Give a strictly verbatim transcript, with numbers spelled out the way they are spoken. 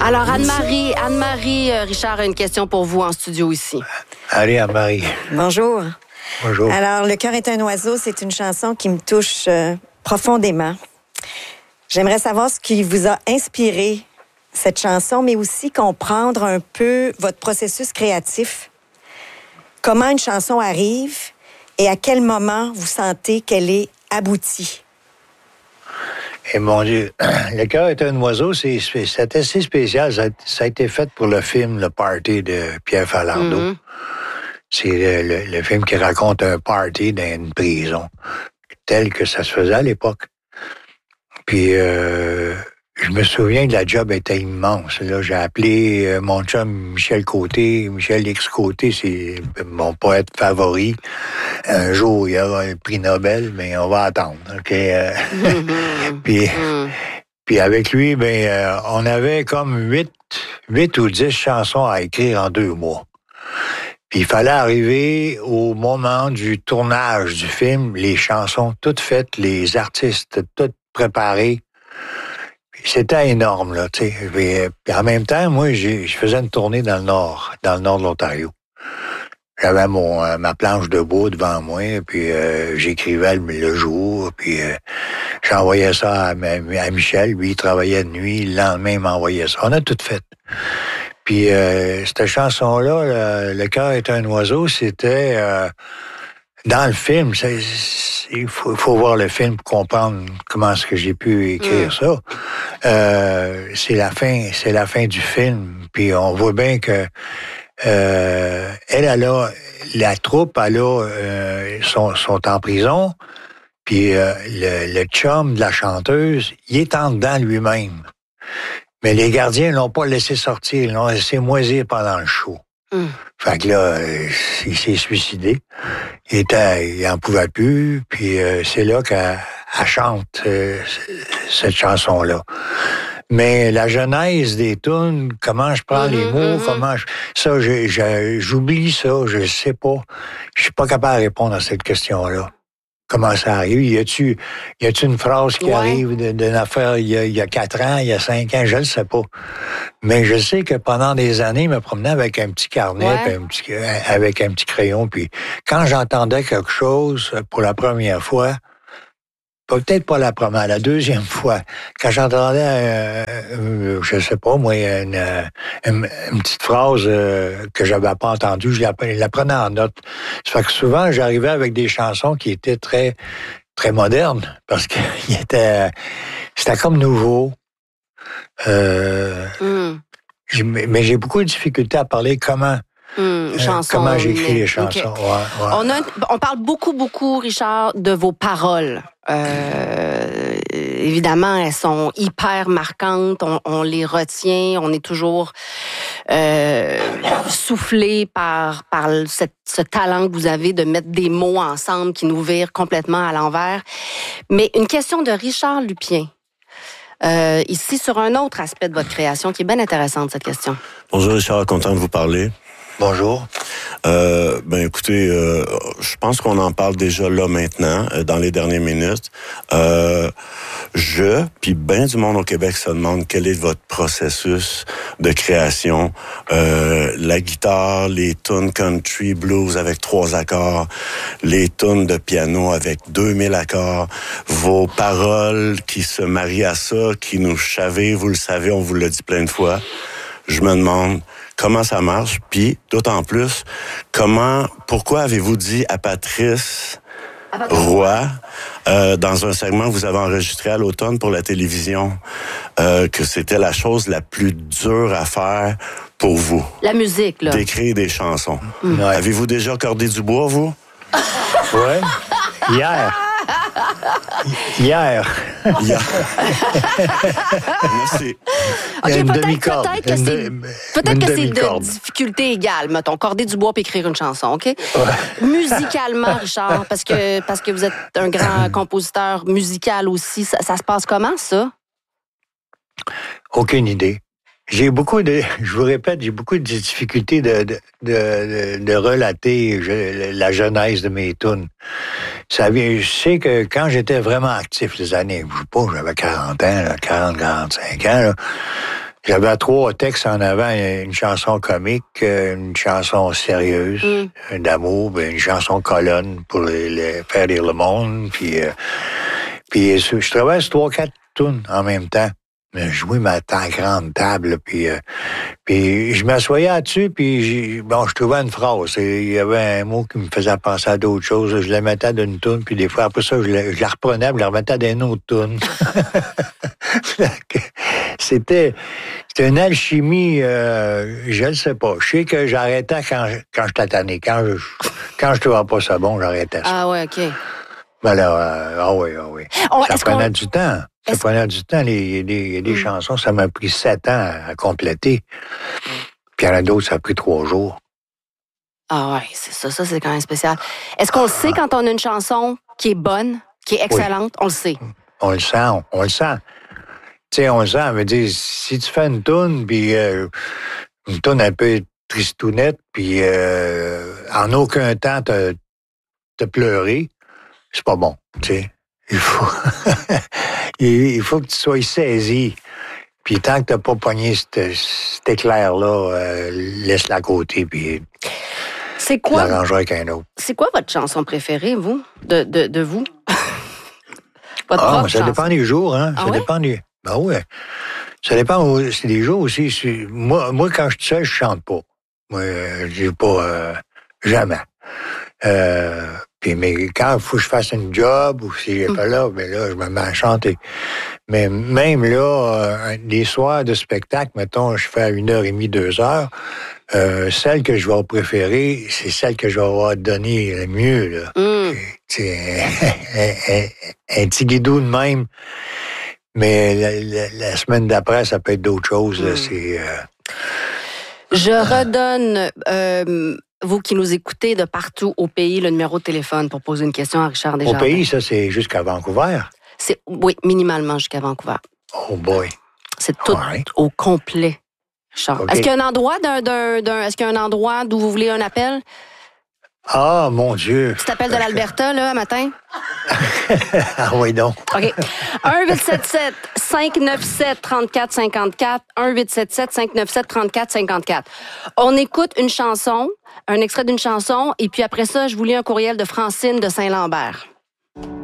Alors, Anne-Marie, Anne-Marie, euh, Richard a une question pour vous en studio ici. Allez, Anne-Marie. Bonjour. Bonjour. Alors, Le cœur est un oiseau, c'est une chanson qui me touche euh, profondément. J'aimerais savoir ce qui vous a inspiré cette chanson, mais aussi comprendre un peu votre processus créatif. Comment une chanson arrive et à quel moment vous sentez qu'elle est aboutie? Et mon Dieu, Le cœur est un oiseau, c'est, c'est assez spécial. Ça, ça a été fait pour le film Le Party de Pierre Falardeau. Mm-hmm. C'est le, le, le film qui raconte un party dans une prison, tel que ça se faisait à l'époque. Puis, euh, je me souviens que la job était immense. Là, j'ai appelé euh, mon chum Michel Côté. Michel X Côté, c'est mon poète favori. Un jour, il y aura un prix Nobel, mais on va attendre. OK? Euh, mm-hmm. puis, mm. puis avec lui, ben, euh, on avait comme huit, huit ou dix chansons à écrire en deux mois. Puis il fallait arriver au moment du tournage du film, les chansons toutes faites, les artistes toutes préparés. C'était énorme, là, tu sais. Puis, puis en même temps, moi, j'ai, je faisais une tournée dans le nord, dans le nord de l'Ontario. J'avais mon euh, ma planche de bois devant moi, puis euh, j'écrivais le, le jour, puis euh, j'envoyais ça à, à Michel. Lui, il travaillait de nuit. Le lendemain, il m'envoyait ça. On a tout fait. Puis euh, cette chanson-là, Le, le cœur est un oiseau, c'était... Euh, dans le film, c'est, c'est, il faut, faut voir le film pour comprendre comment est-ce que j'ai pu écrire mmh. ça. Euh, c'est la fin, c'est la fin du film. Puis on voit bien que euh, elle, elle a, la troupe, elle a, euh, sont, sont en prison. Puis euh, le, le chum de la chanteuse, il est en dedans lui-même. Mais les gardiens l'ont pas laissé sortir, ils l'ont laissé moisir pendant le show. Mm. Fait que là, il s'est suicidé. Il était, il en pouvait plus. Puis euh, c'est là qu'elle elle chante euh, cette chanson-là. Mais la genèse des tunes, comment je prends mm-hmm, les mots, mm-hmm. comment je, ça, je, je, j'oublie ça, je sais pas. Je suis pas capable de répondre à cette question-là. Comment ça arrive? Y a-tu, y a-tu une phrase qui ouais. arrive d'une affaire il y, a, il y a quatre ans, il y a cinq ans? Je le sais pas. Mais je sais que pendant des années, je me promenais avec un petit carnet, ouais. un petit, avec un petit crayon. Puis quand j'entendais quelque chose pour la première fois, peut-être pas la première, la deuxième fois, quand j'entendais, euh, euh, je sais pas, moi, une, une, une petite phrase euh, que j'avais pas entendue, je la, la prenais en note. Ça fait que souvent, j'arrivais avec des chansons qui étaient très, très modernes, parce que était, c'était comme nouveau. Euh, mm. Mais j'ai beaucoup de difficultés à parler comment... Mmh, euh, comment j'écris les chansons. Okay. Ouais, ouais. On, a, on parle beaucoup, beaucoup, Richard, de vos paroles. Euh, évidemment, elles sont hyper marquantes. On, on les retient. On est toujours euh, soufflé par, par cette, ce talent que vous avez de mettre des mots ensemble qui nous virent complètement à l'envers. Mais une question de Richard Lupien. Euh, ici, sur un autre aspect de votre création qui est bien intéressante, cette question. Bonjour, Richard. Content de vous parler. Bonjour. Euh, ben écoutez, euh, je pense qu'on en parle déjà là maintenant, euh, dans les dernières minutes. Euh, je, puis ben du monde au Québec se demande quel est votre processus de création. Euh, la guitare, les tunes country, blues avec trois accords, les tunes de piano avec deux mille accords, vos paroles qui se marient à ça, qui nous chavent, vous le savez, on vous l'a dit plein de fois. Je me demande comment ça marche, puis d'autant plus, comment, pourquoi avez-vous dit à Patrice Roy, euh, dans un segment que vous avez enregistré à l'automne pour la télévision, euh, que c'était la chose la plus dure à faire pour vous? La musique, là. D'écrire des chansons. Mmh. Ouais. Avez-vous déjà cordé du bois, vous? Oui. Hier. Hier. Hier. Merci. OK, une peut-être, demi-corde. peut-être que une c'est, de, peut-être que c'est demi-corde. de difficulté égale, mettons, corder du bois puis écrire une chanson, OK? Ouais. Musicalement, Richard, parce que, parce que vous êtes un grand compositeur musical aussi, ça, ça se passe comment, ça? Aucune idée. J'ai beaucoup de, je vous répète, j'ai beaucoup de difficultés de, de, de, de relater je, la genèse de mes tunes. Ça vient, je sais que quand j'étais vraiment actif les années, je sais pas, j'avais quarante ans, là, quarante, quarante-cinq ans, là, J'avais trois textes en avant, une chanson comique, une chanson sérieuse mm. d'amour, une chanson colonne pour les, les faire rire le monde. Puis, euh, puis je travaillais sur trois, quatre tunes en même temps. Je jouais ma ta grande table, puis, euh, puis je m'assoyais là-dessus, puis bon, je trouvais une phrase. Il y avait un mot qui me faisait penser à d'autres choses. Je la mettais d'une tune, puis des fois, après ça, je la, je la reprenais, puis je la remettais d'une autre tune. c'était, c'était une alchimie, euh, je ne sais pas. Je sais que j'arrêtais quand, quand j'étais tanné. Quand je, quand je trouvais pas ça bon, j'arrêtais ça. Ah ouais, OK. Ben là, euh, ah oui, ah oui. Oh, ça prenait du temps. Ça prenait du temps. Il y a des, il y a des mm. chansons, ça m'a pris sept ans à compléter. Puis il y en a d'autres, ça a pris trois jours. Ah ouais, c'est ça, ça c'est quand même spécial. Est-ce qu'on ah. le sait quand on a une chanson qui est bonne, qui est excellente? Oui. On le sait. On le sent, on, on le sent. Tu sais, on le sent. Mais dire, si tu fais une toune, puis euh, une toune un peu tristounette, puis euh, en aucun temps t'as, t'as pleuré, c'est pas bon, tu sais. Il faut, il faut que tu sois saisi. Puis tant que t'as pas pogné cet, cet éclair-là, euh, laisse-la à côté, puis c'est quoi, l'arranger avec un autre. C'est quoi votre chanson préférée, vous, de, de, de vous? Votre ah, propre ça chanson. dépend des jours, hein. Ah ça ouais? dépend des... Ben ouais. Ça dépend, c'est des jours aussi. C'est... Moi, moi, quand je suis seul, je chante pas. Moi, j'ai pas... Euh, jamais. Euh... Puis, mais quand il faut que je fasse une job ou si j'ai pas là, ben là, je me mets à chanter. Mais même là, euh, les soirs de spectacle, mettons, je fais à une heure et demie, deux heures, euh, celle que je vais préférer, c'est celle que je vais avoir donné le mieux, là. Mm. C'est un, un, un petit guidou de même. Mais la, la, la semaine d'après, ça peut être d'autres choses, là. Mm. C'est... Euh... Je redonne... Euh... Vous qui nous écoutez de partout au pays, le numéro de téléphone pour poser une question à Richard Desjardins. Au pays, ça, c'est jusqu'à Vancouver? C'est, oui, minimalement jusqu'à Vancouver. Oh boy. C'est tout right. Au complet, Richard. Okay. Est-ce qu'il y a un endroit d'un, d'un, d'un, est-ce qu'il y a un endroit d'où vous voulez un appel? Ah, mon Dieu. Petit appel de l'Alberta, là, matin? Ah oui, donc. OK. un huit sept sept cinq neuf sept trente-quatre cinquante-quatre, un huit sept sept cinq neuf sept trente-quatre cinquante-quatre. On écoute une chanson, un extrait d'une chanson, et puis après ça, je vous lis un courriel de Francine de Saint-Lambert.